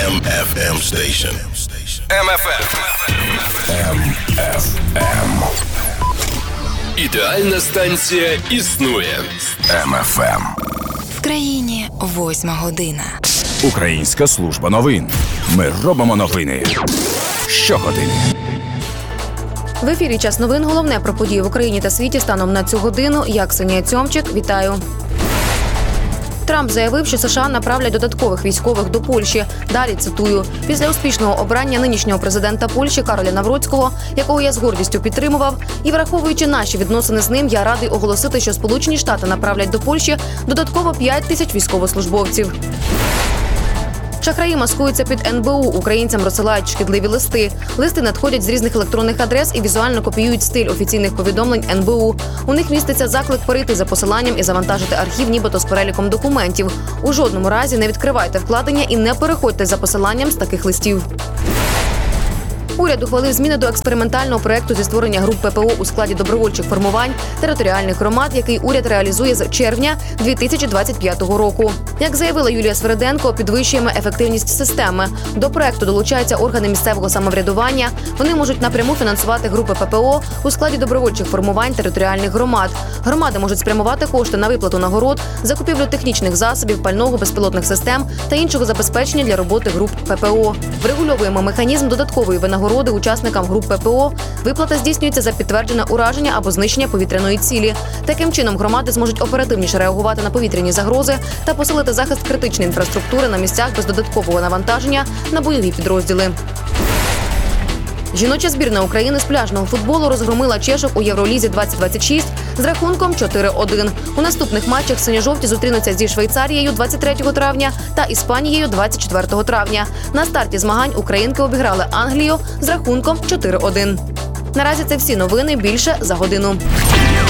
MFM station. MFM. Ідеальна станція існує. MFM. В країні 8 година. Українська служба новин. Ми робимо новини щогодини. В ефірі «Час новин». Головне про події в Україні та світі станом на цю годину. Я, Ксенія Цьомчик, вітаю. Трамп заявив, що США направлять додаткових військових до Польщі. Далі цитую. Після успішного обрання нинішнього президента Польщі Кароля Навроцького, якого я з гордістю підтримував, і враховуючи наші відносини з ним, я радий оголосити, що Сполучені Штати направлять до Польщі додатково 5 тисяч військовослужбовців. Шахраї маскуються під НБУ. Українцям розсилають шкідливі листи. Листи надходять з різних електронних адрес і візуально копіюють стиль офіційних повідомлень НБУ. У них міститься заклик перейти за посиланням і завантажити архів нібито з переліком документів. У жодному разі не відкривайте вкладення і не переходьте за посиланням з таких листів. Уряд ухвалив зміни до експериментального проєкту зі створення груп ППО у складі добровольчих формувань територіальних громад, який уряд реалізує з червня 2025 року. Як заявила Юлія Свериденко, підвищуємо ефективність системи. До проєкту долучаються органи місцевого самоврядування. Вони можуть напряму фінансувати групи ППО у складі добровольчих формувань територіальних громад. Громади можуть спрямувати кошти на виплату нагород, закупівлю технічних засобів, пального, безпілотних систем та іншого забезпечення для роботи груп ППО. Врегульовуємо механізм додаткової винагороди учасникам груп ППО. Виплата здійснюється за підтверджене ураження або знищення повітряної цілі. Таким чином громади зможуть оперативніше реагувати на повітряні загрози та посилити захист критичної інфраструктури на місцях без додаткового навантаження на бойові підрозділи. Жіноча збірна України з пляжного футболу розгромила чешок у Євролізі 2026 з рахунком 4-1. У наступних матчах синьо-жовті зустрінуться зі Швейцарією 23 травня та Іспанією 24 травня. На старті змагань українки обіграли Англію з рахунком 4-1. Наразі це всі новини. Більше за годину.